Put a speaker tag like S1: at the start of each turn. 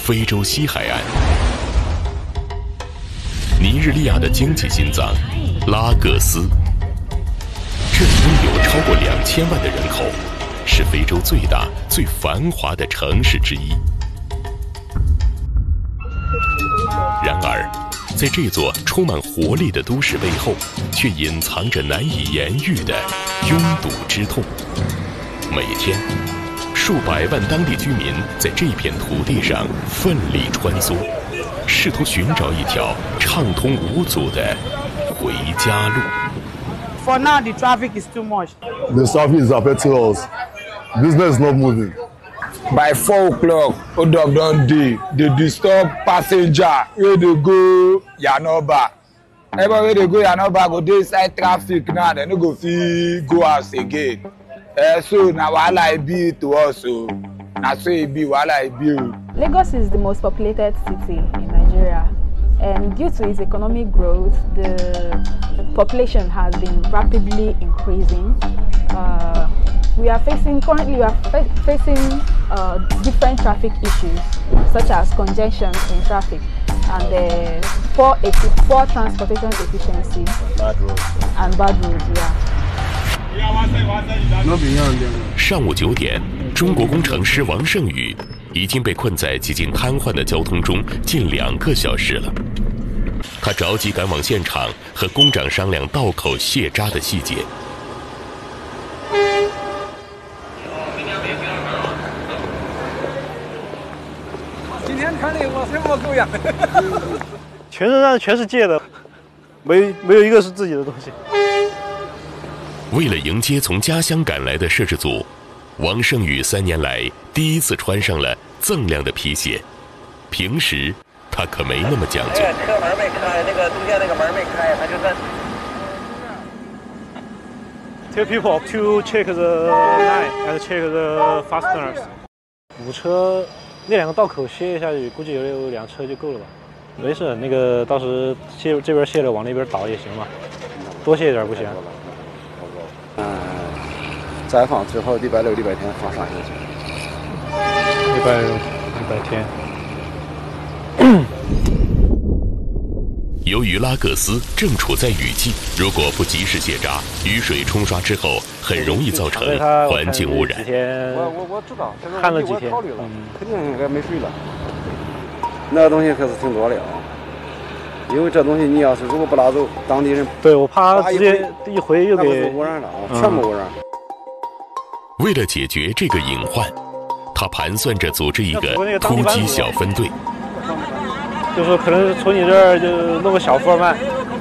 S1: 非洲西海岸。尼日利亚的经济心脏拉各斯，这里拥有超过2000万的人口，是非洲最大、最繁华的城市之一。然而，在这座充满活力的都市背后，却隐藏着难以言喻的拥堵之痛。每天，数百万当地居民在这片土地上奋力穿梭，试图寻找一条畅通无阻的回家路。
S2: For now, the traffic is too much.
S3: The traffic is affecting us. Business is not moving.
S4: By 4 o'clock, hold up don dey. They disturb passenger wey dey go Yanoba. Everybody wey dey go Yanoba go dey inside traffic now. They no go fit go house again. So na wahala e be to us o. Na so e be wahala e be o.
S5: Lagos is the most populated city in Nigeria, and due to its economic growth, the population has been rapidly increasing. We are facing different traffic issues, such as congestion in traffic and poor transportation efficiency and bad roads. Yeah.
S1: 上午9点，中国工程师王胜宇已经被困在几近瘫痪的交通中近2个小时了。他着急赶往现场，和工长商量道口卸渣的细节。
S6: 今天看的我什么狗样？
S7: 全身上全是借的，没有一个是自己的东西。
S1: 为了迎接从家乡赶来的摄制组，王胜宇3年来第一次穿上了锃亮的皮鞋。平时他可没那么讲究。
S6: 车门没开，那个中间那个门没开，他就在。
S7: Tell people to check the line and check the fasteners。5车那2个道口卸下去，估计有2车就够了吧？没事，那个到时这边卸了往那边倒也行嘛，多卸一点不行。
S8: 再放之后，礼拜6、礼拜天放上下去。
S7: 礼拜天。
S1: 由于拉各斯正处在雨季，如果不及时卸渣，雨水冲刷之后，很容易造成环境污染。
S7: 我知道，看了几天，
S8: 肯定应该没水了。那个东西可是挺多的啊，因为这东西你要是如果不拉走，当地人
S7: 对我怕直接一回又给
S8: 污染了啊，全部污染。
S1: 为了解决这个隐患，他盘算着组织一个突击小分队。
S7: 就说可能从你这儿就弄个小副班，